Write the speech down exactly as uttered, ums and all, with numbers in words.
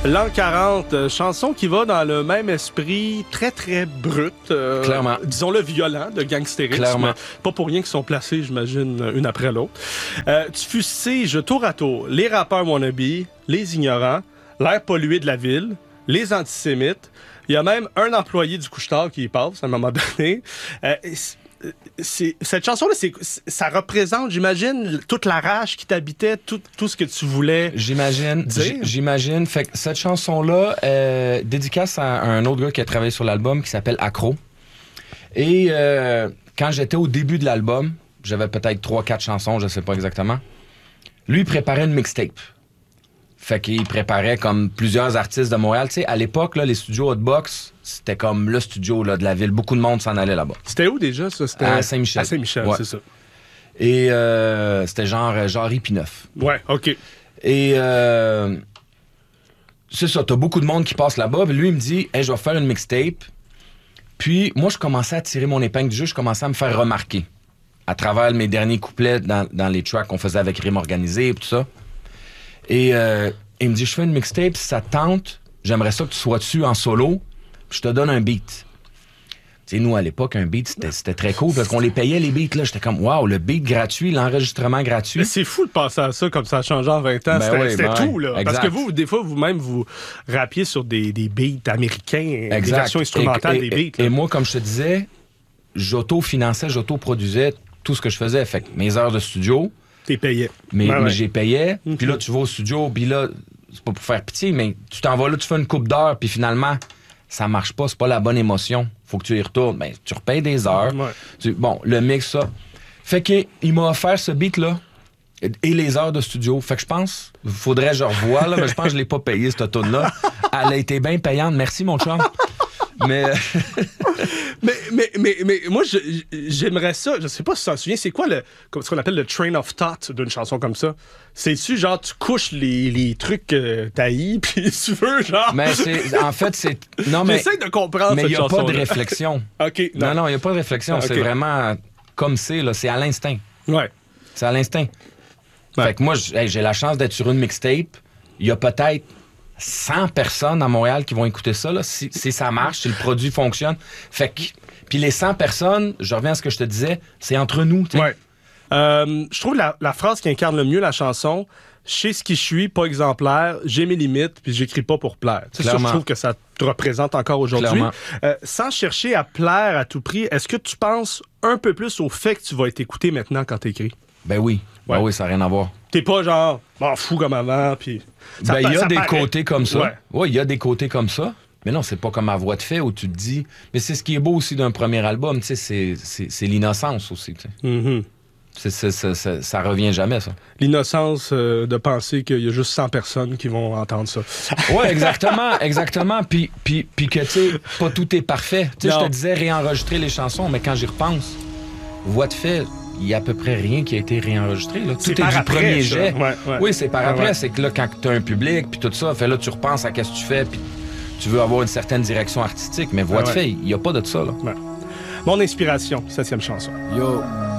L'an quarante, euh, chanson qui va dans le même esprit très, très brut. Euh, Clairement. Disons-le violent, de gangstérisme. Clairement. Pas pour rien qu'ils sont placés, j'imagine, une après l'autre. Euh, tu fustiges tour à tour les rappeurs wannabes, les ignorants, l'air pollué de la ville, les antisémites. Il y a même un employé du couche-tard qui y passe à un moment donné. Euh, C'est, cette chanson-là, c'est, ça représente, j'imagine, toute la rage qui t'habitait, tout, tout ce que tu voulais J'imagine. dire. J'imagine. Fait que cette chanson-là, euh, dédicace à un autre gars qui a travaillé sur l'album qui s'appelle Acro. Et euh, quand j'étais au début de l'album, j'avais peut-être trois quatre chansons, je sais pas exactement. Lui, il préparait une mixtape. Fait qu'il préparait comme plusieurs artistes de Montréal. Tu sais, à l'époque, là, les studios Hotbox, c'était comme le studio là, de la ville. Beaucoup de monde s'en allait là-bas. C'était où déjà, ça? C'était à Saint-Michel. À Saint-Michel, ouais. c'est ça. Et euh, c'était genre Jarry puis Neuf. Ouais, OK. Et euh, c'est ça, t'as beaucoup de monde qui passe là-bas. Puis lui, il me dit, hey, je vais faire une mixtape. Puis moi, je commençais à tirer mon épingle du jeu. Je commençais à me faire remarquer à travers mes derniers couplets dans, dans les tracks qu'on faisait avec Rime Organisé et tout ça. Et euh, il me dit, je fais une mixtape, si ça te tente, j'aimerais ça que tu sois dessus en solo, puis je te donne un beat. Tu sais, nous, à l'époque, un beat, c'était, c'était très cool, parce qu'on les payait, les beats, là. J'étais comme, waouh, le beat gratuit, l'enregistrement gratuit. Mais c'est fou de penser à ça, comme ça a changé en vingt ans. Ben c'était oui, c'était ben tout, ouais, là. exact. Parce que vous, des fois, vous-même, vous rappiez sur des, des beats américains, Exact. des versions instrumentales et, et, des beats. Et, et moi, comme je te disais, j'auto-finançais, j'auto-produisais tout ce que je faisais. Fait que mes heures de studio, T'es payé. mais, Ben ouais. mais j'ai payé. Mm-hmm. Puis là, tu vas au studio, puis là, c'est pas pour faire pitié, mais tu t'en vas là, tu fais une coupe d'heures, puis finalement, ça marche pas, c'est pas la bonne émotion. Faut que tu y retournes. Ben, tu repayes des heures. Ouais. Tu- bon, le mix, ça. Fait que il m'a offert ce beat-là et les heures de studio. Fait que je pense, faudrait que je revoie, là, mais je pense que je l'ai pas payé, cette tune-là. Elle a été bien payante. Merci, mon chum. Mais... Mais, mais, mais, mais moi, je- j'aimerais ça. Je sais pas si tu t'en souviens, c'est quoi le, ce qu'on appelle le train of thought d'une chanson comme ça? C'est-tu genre, tu couches les, les trucs que t'haïs, puis tu veux, genre. mais c'est, en fait, c'est... Non, mais... J'essaie de comprendre Mais cette il n'y a pas chanson-là. de réflexion. OK. Non, non, il n'y a pas de réflexion. Ah, C'est ok. vraiment comme c'est, là. C'est à l'instinct. Ouais. C'est à l'instinct. Ouais. Fait que moi, j'- hey, j'ai la chance d'être sur une mixtape. Il y a peut-être cent personnes à Montréal qui vont écouter ça, là, si, si ça marche, si le produit fonctionne. Fait que... Puis les cent personnes, je reviens à ce que je te disais, c'est entre nous, tu sais. Ouais. Euh, je trouve la, la phrase qui incarne le mieux la chanson, je sais ce qui je suis, pas exemplaire, j'ai mes limites, puis j'écris pas pour plaire. C'est ça, je Clairement. trouve que ça te représente encore aujourd'hui. Clairement. Euh, sans chercher à plaire à tout prix, est-ce que tu penses un peu plus au fait que tu vas être écouté maintenant quand t'écris? Ben oui. Ouais. Ben oui, ça n'a rien à voir. T'es pas genre, m'en fous comme avant, puis... ça Ben, il pa- y a ça des paraît. côtés comme ça. Ouais. Oui, il y a des côtés comme ça. Mais non, c'est pas comme à voix de fait où tu te dis... Mais c'est ce qui est beau aussi d'un premier album, tu sais, c'est, c'est, c'est l'innocence aussi, tu sais. Mhm. C'est, c'est, c'est, c'est- ça revient jamais, ça. L'innocence euh, de penser qu'il y a juste cent personnes qui vont entendre ça. Oui, exactement, exactement. Puis, puis, puis que, tu sais, pas tout est parfait. Tu sais, je Non. te disais réenregistrer les chansons, mais quand j'y repense, voix de fait, il y a à peu près rien qui a été réenregistré. Là. Tout C'est est par du après, premier ça. jet. Ouais, ouais. Oui, c'est par Ouais, après. ouais. C'est que là, quand tu as un public, puis tout ça, fait là, tu repenses à qu'est-ce que tu fais, puis tu veux avoir une certaine direction artistique. Mais voix Ouais, de ouais. fait, il n'y a pas de ça, là. Ouais. Mon inspiration, septième chanson. Yo,